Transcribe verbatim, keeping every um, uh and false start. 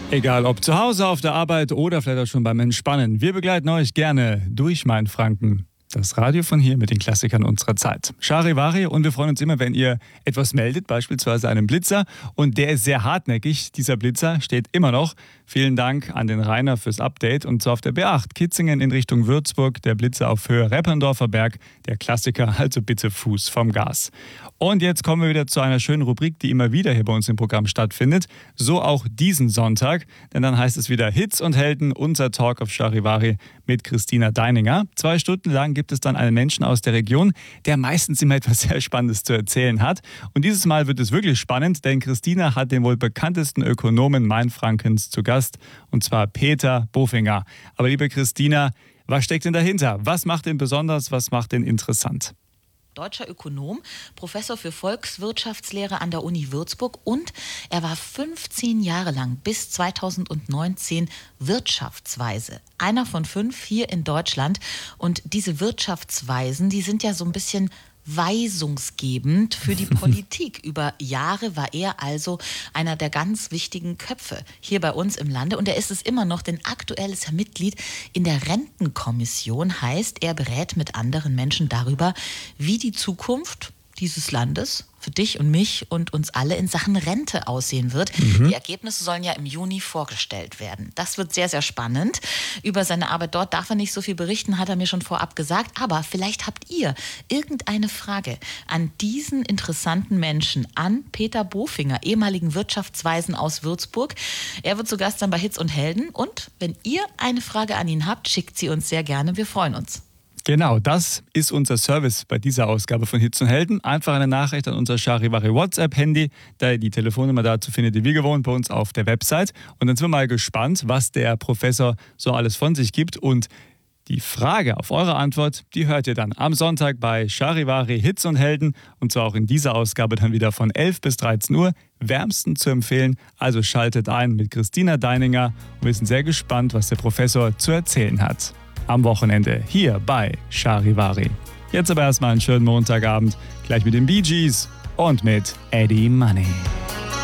Egal ob zu Hause, auf der Arbeit oder vielleicht auch schon beim Entspannen. Wir begleiten euch gerne durch Mainfranken. Das Radio von hier mit den Klassikern unserer Zeit. Charivari, und wir freuen uns immer, wenn ihr etwas meldet, beispielsweise einen Blitzer. Und der ist sehr hartnäckig. Dieser Blitzer steht immer noch. Vielen Dank an den Rainer fürs Update. Und zwar auf der B acht, Kitzingen in Richtung Würzburg. Der Blitzer auf Höhe Repperndorfer Berg. Der Klassiker, also bitte Fuß vom Gas. Und jetzt kommen wir wieder zu einer schönen Rubrik, die immer wieder hier bei uns im Programm stattfindet. So auch diesen Sonntag. Denn dann heißt es wieder Hits und Helden, unser Talk auf Charivari mit Christina Deininger. Zwei Stunden lang gibt es dann einen Menschen aus der Region, der meistens immer etwas sehr Spannendes zu erzählen hat. Und dieses Mal wird es wirklich spannend, denn Christina hat den wohl bekanntesten Ökonomen Mainfrankens zu Gast, und zwar Peter Bofinger. Aber liebe Christina, was steckt denn dahinter? Was macht den besonders? Was macht den interessant? Deutscher Ökonom, Professor für Volkswirtschaftslehre an der Uni Würzburg, und er war fünfzehn Jahre lang bis zweitausendneunzehn Wirtschaftsweise. Einer von fünf hier in Deutschland. Und diese Wirtschaftsweisen, die sind ja so ein bisschen weisungsgebend für die Politik. Über Jahre war er also einer der ganz wichtigen Köpfe hier bei uns im Lande. Und er ist es immer noch, denn aktuell ist er Mitglied in der Rentenkommission. Heißt, er berät mit anderen Menschen darüber, wie die Zukunft dieses Landes für dich und mich und uns alle in Sachen Rente aussehen wird. Mhm. Die Ergebnisse sollen ja im Juni vorgestellt werden. Das wird sehr, sehr spannend. Über seine Arbeit dort darf er nicht so viel berichten, hat er mir schon vorab gesagt. Aber vielleicht habt ihr irgendeine Frage an diesen interessanten Menschen, an Peter Bofinger, ehemaligen Wirtschaftsweisen aus Würzburg. Er wird zu Gast sein bei Hits und Helden. Und wenn ihr eine Frage an ihn habt, schickt sie uns sehr gerne. Wir freuen uns. Genau, das ist unser Service bei dieser Ausgabe von Hits und Helden. Einfach eine Nachricht an unser Charivari WhatsApp-Handy. Da die Telefonnummer dazu findet ihr wie gewohnt bei uns auf der Website. Und dann sind wir mal gespannt, was der Professor so alles von sich gibt. Und die Frage auf eure Antwort, die hört ihr dann am Sonntag bei Charivari Hits und Helden. Und zwar auch in dieser Ausgabe dann wieder von elf bis dreizehn Uhr. Wärmsten zu empfehlen. Also schaltet ein mit Christina Deininger. Und wir sind sehr gespannt, was der Professor zu erzählen hat. Am Wochenende hier bei Charivari. Jetzt aber erstmal einen schönen Montagabend, gleich mit den Bee Gees und mit Eddie Money.